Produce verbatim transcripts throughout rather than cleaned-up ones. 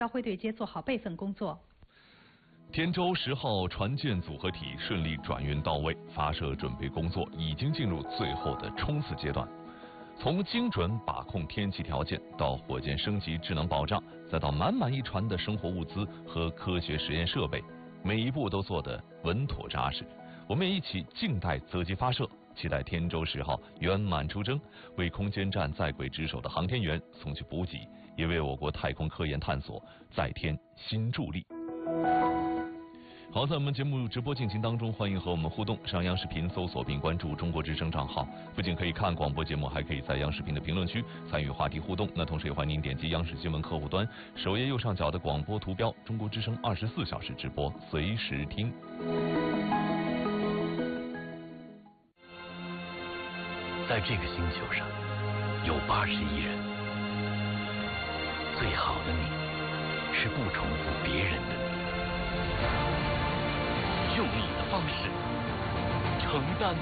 要会对接做好备份工作。 天舟十号船舰组合体顺利转运到位，发射准备工作已经进入最后的冲刺阶段。从精准把控天气条件，到火箭升级智能保障，再到满满一船的生活物资和科学实验设备，每一步都做得稳妥扎实。我们也一起静待择机发射，期待天舟十号圆满出征，为空间站在轨值守的航天员送去补给，也为我国太空科研探索再添新助力。好，在我们节目直播进行当中，欢迎和我们互动。上央视频搜索并关注中国之声账号，不仅可以看广播节目，还可以在央视频的评论区参与话题互动。那同时也欢迎您点击央视新闻客户端首页右上角的广播图标，中国之声二十四小时直播，随时听。 在这个星球上有八十亿人，最好的你是不重复别人的你。用你的方式承担，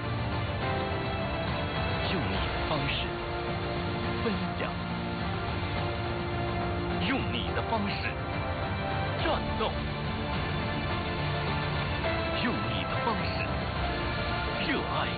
用你的方式分享，用你的方式战斗，用你的方式热爱，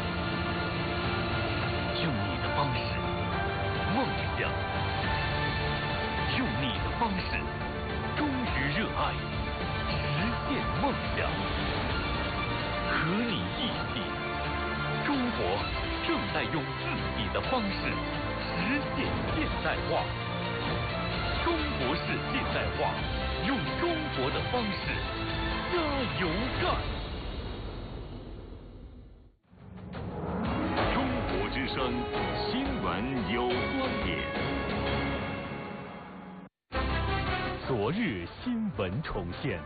用你的方式梦想，用你的方式忠于热爱，实现梦想。和你一起，中国正在用自己的方式实现现代化。中国式现代化，用中国的方式加油干。 中国之声新闻有观点。 昨日新闻重现。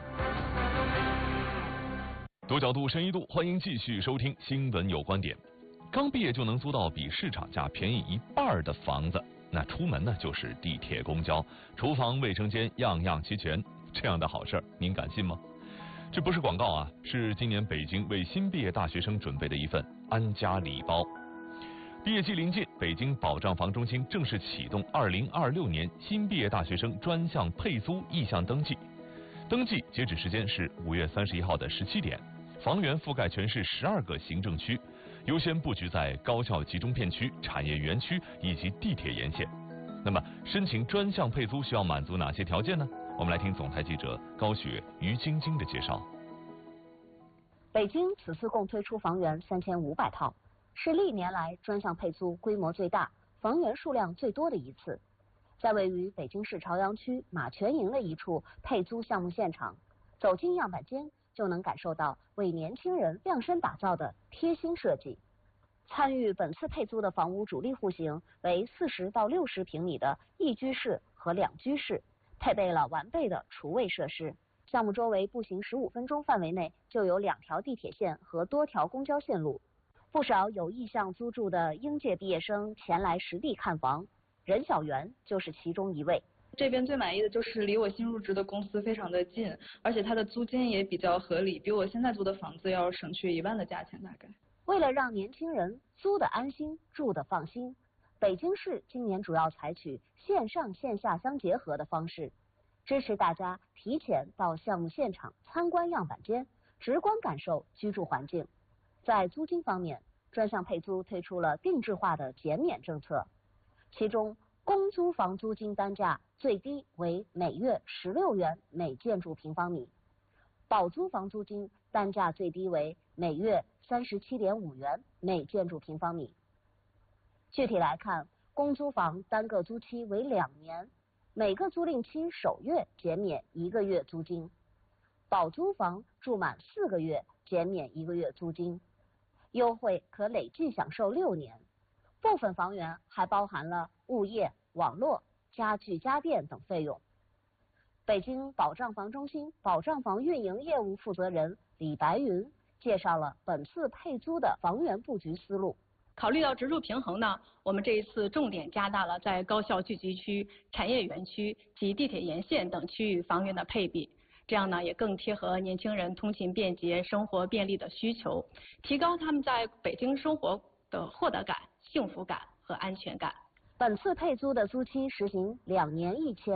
多角度、深一度，欢迎继续收听《新闻有观点》。刚毕业就能租到比市场价便宜一半的房子，那出门呢就是地铁、公交、厨房、卫生间，样样齐全。这样的好事儿，您敢信吗？这不是广告啊，是今年北京为新毕业大学生准备的一份安家礼包。毕业季临近，北京保障房中心正式启动二零二六年新毕业大学生专项配租意向登记。登记截止时间是五月三十一号的十七点。房源覆盖全市十二个行政区，优先布局在高校集中片区、产业园区以及地铁沿线。那么，申请专项配租需要满足哪些条件呢？我们来听总台记者高雪、于晶晶的介绍。 北京此次共推出房源三千五百套，是历年来专项配租规模最大、房源数量最多的一次。在位于北京市朝阳区马泉营的一处配租项目现场，走进样板间，就能感受到为年轻人量身打造的贴心设计。参与本次配租的房屋主力户型为四十到六十平米的一居室和两居室，配备了完备的厨卫设施。项目周围步行十五分钟范围内就有两条地铁线和多条公交线路。不少有意向租住的应届毕业生前来实地看房，任小媛就是其中一位。 这边最满意的就是离我新入职的公司非常的近，而且它的租金也比较合理，比我现在租的房子要省去一万的价钱大概。 为了让年轻人租得安心、住得放心，北京市今年主要采取线上线下相结合的方式，支持大家提前到项目现场参观样板间，直观感受居住环境。在租金方面，专项配租推出了定制化的减免政策，其中公租房租金单价最低为每月十六元每建筑平方米，保租房租金单价最低为每月三十七点五元每建筑平方米。具体来看，公租房单个租期为两年，每个租赁期首月减免一个月租金；保租房住满四个月减免一个月租金，优惠可累计享受六年。部分房源还包含了物业、网络、家具家电等费用。北京保障房中心保障房运营业务负责人李白云介绍了本次配租的房源布局思路。 考虑到植入平衡呢，我们这一次重点加大了在高校聚集区、产业园区及地铁沿线等区域房源的配比，这样呢也更贴合年轻人通勤便捷、生活便利的需求，提高他们在北京生活的获得感、幸福感和安全感。 本次配租的租期实行两年一签，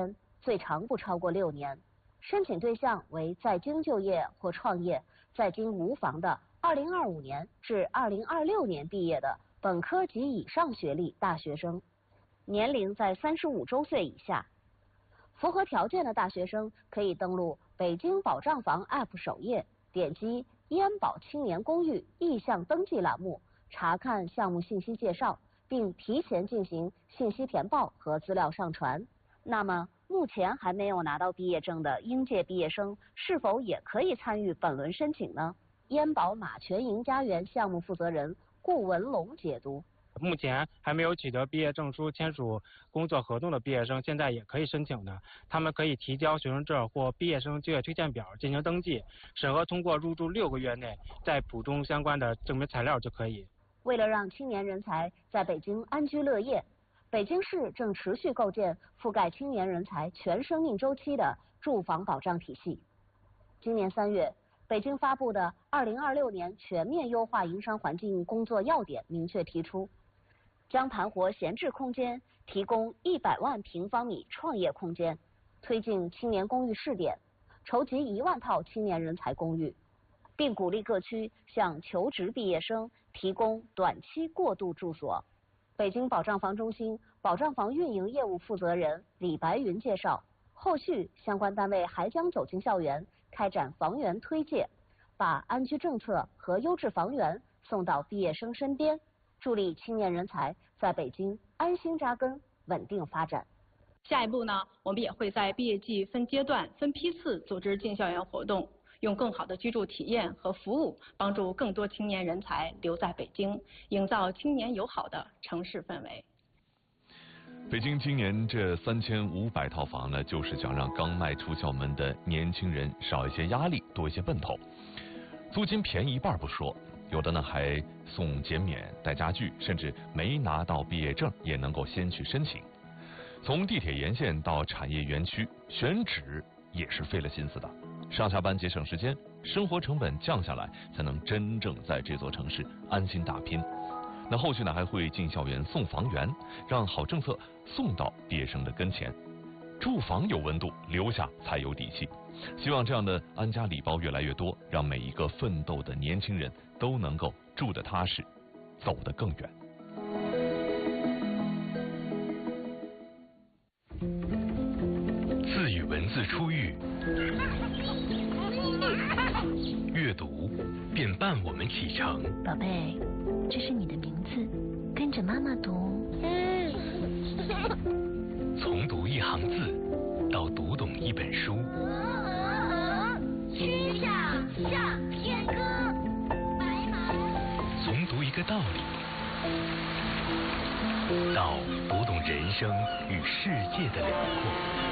最长不超过六年。申请对象为在京就业或创业、在京无房的二零二五年至二零二六年毕业的本科及以上学历大学生，年龄在三十五周岁以下。符合条件的大学生可以登录北京保障房 App 首页，点击燕保青年公寓意向登记栏目，查看项目信息介绍，并提前进行信息填报和资料上传。那么，目前还没有拿到毕业证的应届毕业生是否也可以参与本轮申请呢？燕保马全营家园项目负责人顾文龙解读。 目前还没有取得毕业证书、签署工作合同的毕业生，现在也可以申请的。他们可以提交学生证或毕业生就业推荐表进行登记，审核通过入住六个月内，再补充相关的证明材料就可以。 为了让青年人才在北京安居乐业，北京市正持续构建覆盖青年人才全生命周期的住房保障体系。今年三月，北京发布的《二零二六年全面优化营商环境工作要点》明确提出，将盘活闲置空间，提供一百万平方米创业空间，推进青年公寓试点，筹集一万套青年人才公寓，并鼓励各区向求职毕业生提供短期过渡住所。北京保障房中心保障房运营业务负责人李白云介绍，后续相关单位还将走进校园，开展房源推介，把安居政策和优质房源送到毕业生身边，助力青年人才在北京安心扎根、稳定发展。 下一步呢，我们也会在毕业季分阶段、分批次组织进校园活动，用更好的居住体验和服务，帮助更多青年人才留在北京，营造青年友好的城市氛围。 北京今年这三千五百套房呢，就是想让刚迈出校门的年轻人少一些压力，多一些奔头。租金便宜一半不说，有的呢还送减免、带家具，甚至没拿到毕业证也能够先去申请。从地铁沿线到产业园区，选址也是费了心思的。上下班节省时间，生活成本降下来，才能真正在这座城市安心打拼。那后续呢，还会进校园送房源，让好政策送到毕业生的跟前。住房有温度，留下才有底气。希望这样的安家礼包越来越多，让每一个奋斗的年轻人都能够住得踏实，走得更远。 自与文字初遇，阅读便伴我们启程。 宝贝，这是你的名字，跟着妈妈读。 从读一行字到读懂一本书。 曲项向天歌，白马。 从读一个道理到读懂人生与世界的辽阔。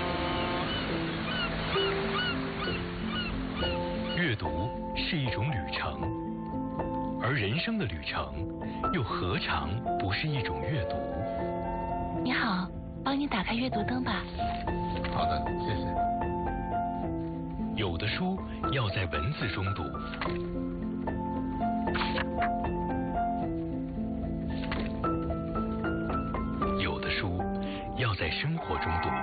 阅读是一种旅程，而人生的旅程又何尝不是一种阅读？ 你好，帮你打开阅读灯吧。 好的，谢谢。 有的书要在文字中读，有的书要在生活中读。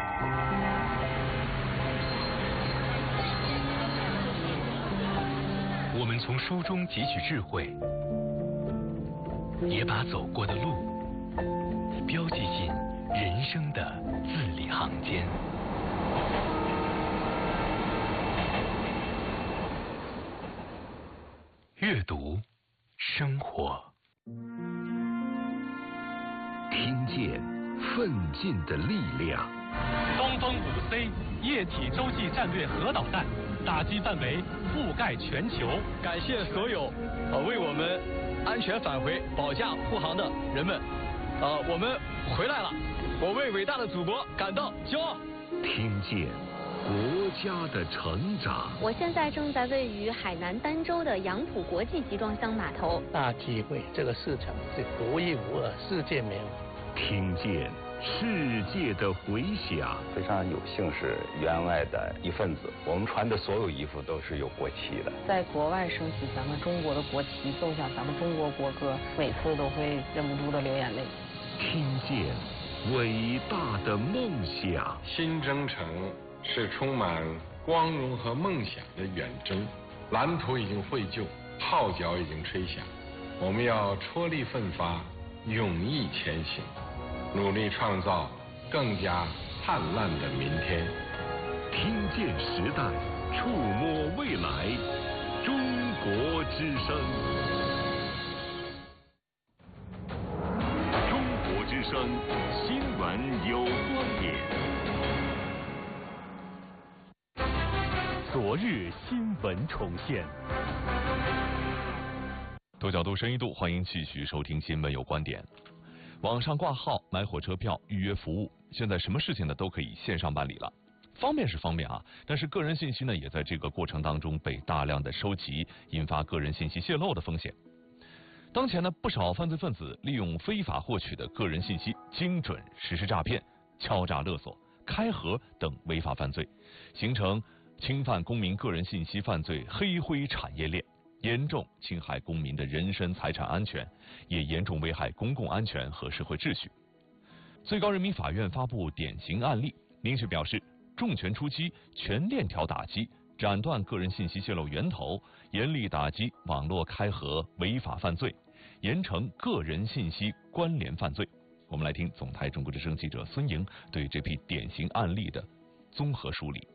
我们从书中汲取智慧，也把走过的路标记进人生的字里行间。阅读，生活。 听见奋进的力量。 东风五 C 液体洲际战略核导弹打击范围覆盖全球。 感谢所有呃为我们安全返回保驾护航的人们，呃，我们回来了，我为伟大的祖国感到骄傲。 听见国家的成长。 我现在正在位于海南儋州的杨浦国际集装箱码头。 大体会这个市场是独一无二，世界没有。 听见世界的回响。 非常有幸是员外的一份子，我们穿的所有衣服都是有国旗的。 在国外升起咱们中国的国旗，奏响咱们中国国歌，每次都会忍不住的流眼泪。 听见伟大的梦想。 新征程是充满光荣和梦想的远征，蓝图已经绘就，号角已经吹响，我们要踔厉奋发，勇毅前行，努力创造更加灿烂的明天。 听见时代，触摸未来，中国之声。中国之声新闻有观点。 昨日新闻重现。 多角度、深一度，欢迎继续收听新闻有观点。网上挂号、买火车票、预约服务，现在什么事情呢都可以线上办理了。方便是方便啊，但是个人信息呢也在这个过程当中被大量的收集，引发个人信息泄露的风险。当前呢，不少犯罪分子利用非法获取的个人信息，精准实施诈骗、敲诈勒索、开盒等违法犯罪，形成侵犯公民个人信息犯罪黑灰产业链，严重侵害公民的人身财产安全，也严重危害公共安全和社会秩序。最高人民法院发布典型案例，明确表示，重拳出击，全链条打击，斩断个人信息泄露源头，严厉打击网络开盒违法犯罪，严惩个人信息关联犯罪。我们来听总台中国之声记者孙莹对这批典型案例的综合梳理。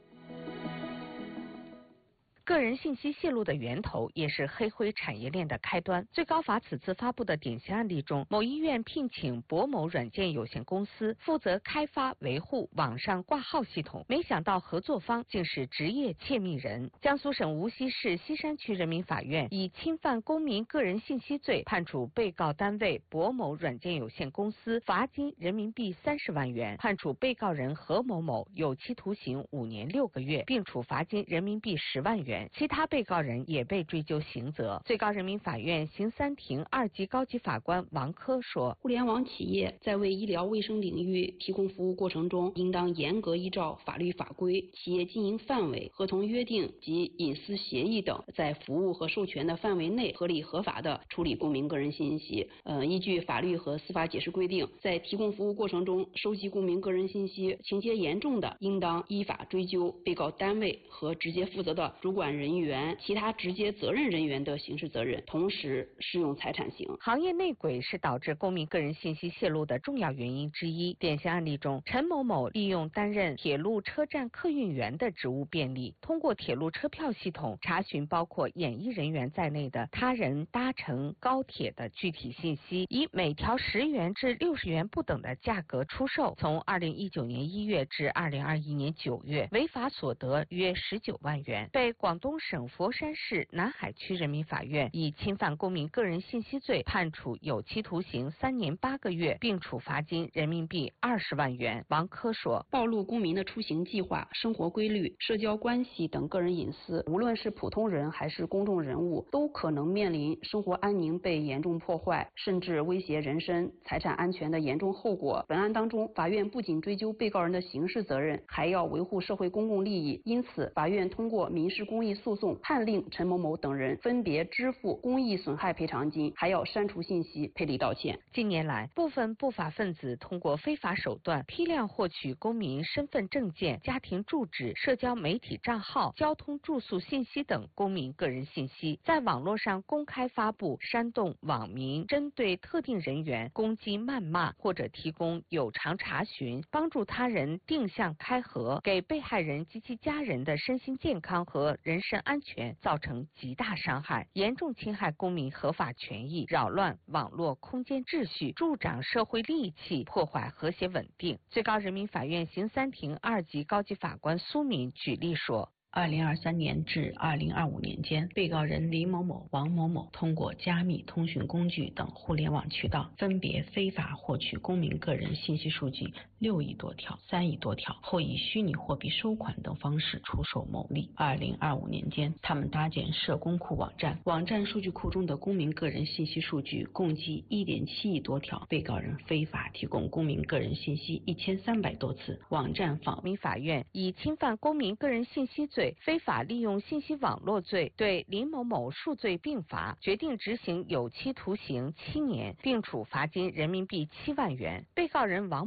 个人信息泄露的源头也是黑灰产业链的开端。最高法此次发布的典型案例中，某医院聘请博某软件有限公司负责开发维护网上挂号系统，没想到合作方竟是职业窃密人。江苏省无锡市西山区人民法院以侵犯公民个人信息罪判处被告单位博某软件有限公司罚金人民币三十万元，判处被告人何某某有期徒刑五年六个月，并处罚金人民币十万元。其他被告人也被追究刑责。最高人民法院刑三庭二级高级法官王科说， 互联网企业在为医疗卫生领域提供服务过程中，应当严格依照法律法规、企业经营范围、合同约定及隐私协议等，在服务和授权的范围内合理合法的处理公民个人信息。呃，依据法律和司法解释规定，在提供服务过程中收集公民个人信息，情节严重的，应当依法追究被告单位和直接负责的主管人员、其他直接责任人员的刑事责任，同时适用财产刑。 行业内鬼是导致公民个人信息泄露的重要原因之一。典型案例中，陈某某利用担任铁路车站客运员的职务便利，通过铁路车票系统查询包括演艺人员在内的他人搭乘高铁的具体信息，以每条十元至六十元不等的价格出售。从二零一九年一月至二零二一年九月，违法所得约十九万元，被广东省佛山市南海区人民法院以侵犯公民个人信息罪判处有期徒刑三年八个月，并处罚金人民币二十万元。王科说， 暴露公民的出行计划、生活规律、社交关系等个人隐私，无论是普通人还是公众人物，都可能面临生活安宁被严重破坏，甚至威胁人身、财产安全的严重后果。本案当中，法院不仅追究被告人的刑事责任，还要维护社会公共利益。因此，法院通过民事公益诉讼判令陈某某等人分别支付公益损害赔偿金，还要删除信息、赔礼道歉。 近年来，部分不法分子通过非法手段批量获取公民身份证件、家庭住址、社交媒体账号、交通住宿信息等公民个人信息，在网络上公开发布，煽动网民针对特定人员攻击、谩骂，或者提供有偿查询，帮助他人定向开盒，给被害人及其家人的身心健康和人身安全造成极大伤害，严重侵害公民合法权益，扰乱网络空间秩序，助长社会戾气，破坏和谐稳定。最高人民法院刑三庭二级高级法官苏敏举例说， 二零二三年至二零二五年间，被告人李某某、王某某通过加密通讯工具等互联网渠道，分别非法获取公民个人信息数据六亿多条、三亿多条，后以虚拟货币收款等方式出售牟利。二零二五年间，他们搭建社工库网站，网站数据库中的公民个人信息数据共计一点七亿多条，被告人非法提供公民个人信息一千三百多次，网站访。 人民法院以侵犯公民个人信息罪、非法利用信息网络罪对林某某数罪并罚，决定执行有期徒刑七年，并处罚金人民币七万元。被告人王